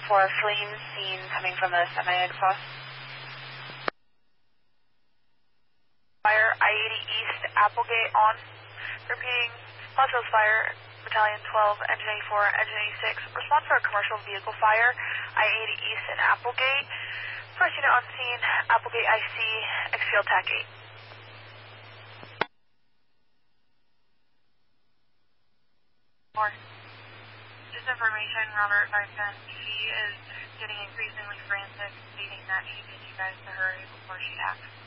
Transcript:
for a flame seen coming from the semi-exhaust. Fire, I-80 East, Applegate on. Repeating, Los Hills Fire, Battalion 12, Engine 84, Engine 86. Respond for a commercial vehicle fire, I-80 East in Applegate. First unit on scene, Applegate IC, Xfield TAC 8. More. Just information, Robert Larson. She is getting increasingly frantic, stating that she needs you guys to hurry before she acts.